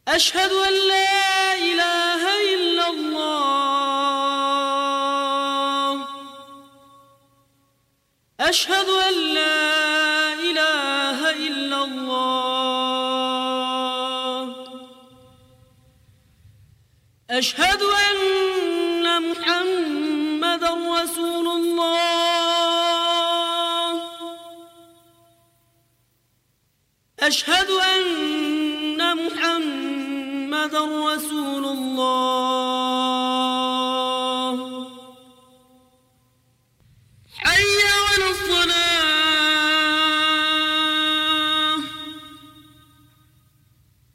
أشهد أن لا إله إلا الله. أشهد أن لا إله إلا الله. أشهد أن محمدًا رسول الله. أشهد أن محمدًا رسول الله.